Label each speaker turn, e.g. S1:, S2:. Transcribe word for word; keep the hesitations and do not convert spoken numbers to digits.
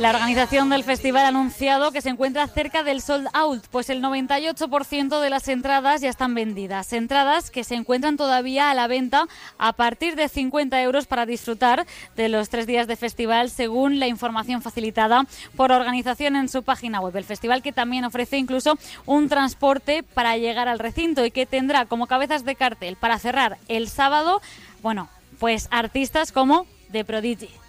S1: La organización del festival ha anunciado que se encuentra cerca del sold out, pues el noventa y ocho por ciento de las entradas ya están vendidas. Entradas que se encuentran todavía a la venta a partir de cincuenta euros para disfrutar de los tres días de festival, según la información facilitada por la organización en su página web. El festival que también ofrece incluso un transporte para llegar al recinto y que tendrá como cabezas de cartel para cerrar el sábado, bueno, pues artistas como The Prodigy.